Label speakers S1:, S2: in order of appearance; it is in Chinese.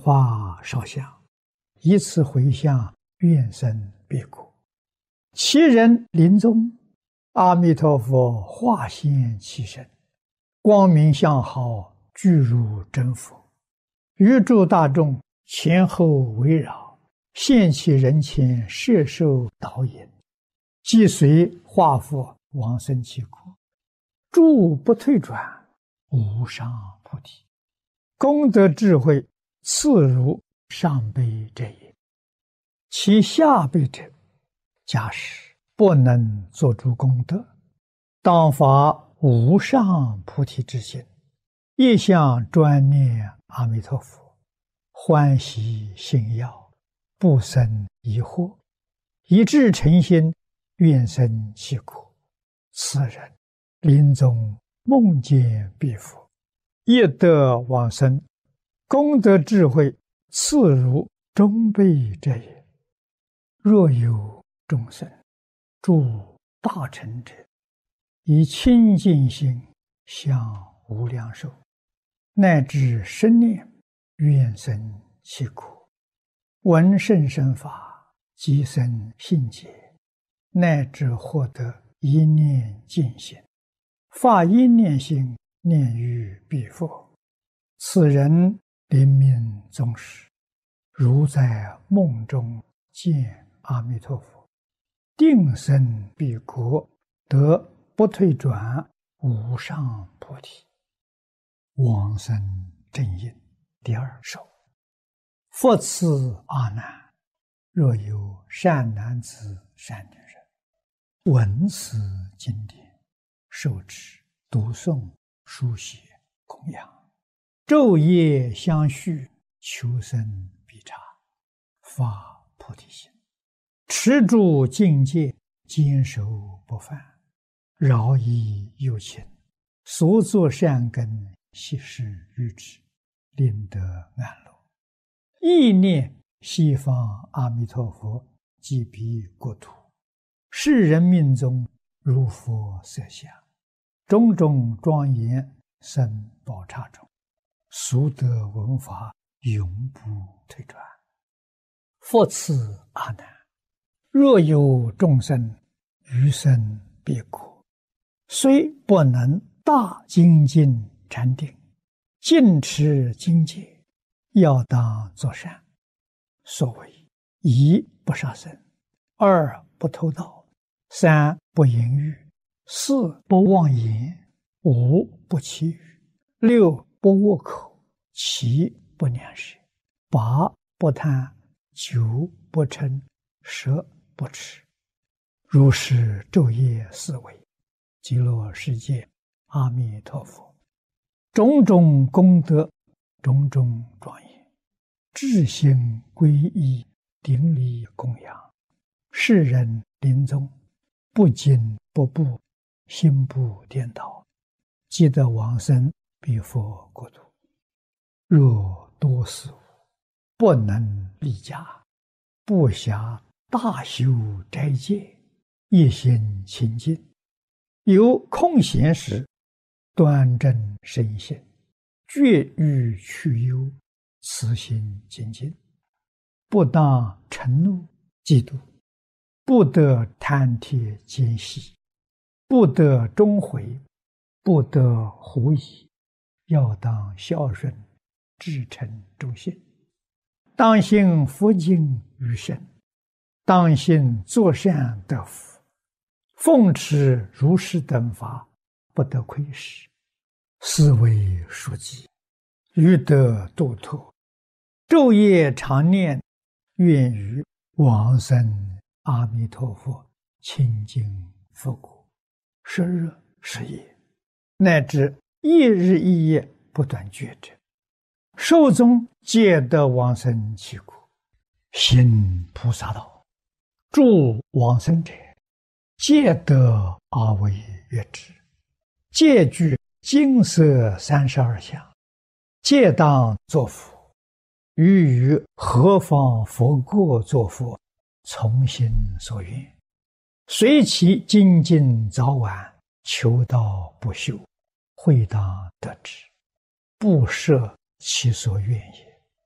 S1: 发烧香，以此回向愿生彼国。其人临终，阿弥陀佛化现其身，光明相好，具如真佛，于诸大众前后围绕，现其人前，摄受导引，即随化佛往生其国，诸不退转，无上菩提。功德智慧次如上辈者也。其下辈者，假使不能做诸功德，当发无上菩提之心，一向专念阿弥陀佛，欢喜信要，不生疑惑，一致诚心，愿生其国。此人临终梦见彼佛，业得往生，功德智慧次如中辈者也。若有众生诸大成者，以清净心向无量寿，乃至生念愿生其国，闻甚深法，即生信解，乃至获得一念净心，发一念心念于彼佛。此人临命终时，如在梦中见阿弥陀佛，定生彼国，得不退转无上菩提。往生正因第二首。复次阿难，若有善男子善女人，闻此经典，受持读诵书写供养，昼夜相续，求生必察，发菩提心，持住境界，坚守不犯，饶益有情，所作善根，悉施于之，令得安乐。意念西方阿弥陀佛即彼国土，世人命中如佛色相，种种庄严生宝刹中，俗得闻法，永不退转。复次阿难，若有众生余生彼国，虽不能大精进禅定，尽持经戒，要当作善。所谓一不杀生，二不偷盗，三不淫欲，四不妄言，五不绮语，六不恶口，七不两舌，八不贪，九不嗔，十不痴。如是昼夜思维，极乐世界阿弥陀佛，种种功德，种种庄严，至心皈依，顶礼供养，世人临终不惊不怖，心不颠倒，即得往生彼佛国土。若多事物，不能立家，不暇大修斋戒，一心清净，有空闲时，端正身心，绝欲去忧，慈心精进，不当嗔怒嫉妒，不得贪帖奸细，不得终悔，不得狐疑，要当孝顺，至诚忠信，当信佛经于身，当信作善得福，奉持如是等法，不得亏失，是为书记，欲得度脱，昼夜常念，愿于往生阿弥陀佛清净佛国，时日时夜，乃至一日一夜不断觉者，寿终皆得往生其国。行菩萨道，诸往生者，皆得阿惟越致，皆具金色32相，皆当作佛。于何方佛国作佛，从心所愿，随其精进早晚，求道不休，会当得之，不设其所愿也。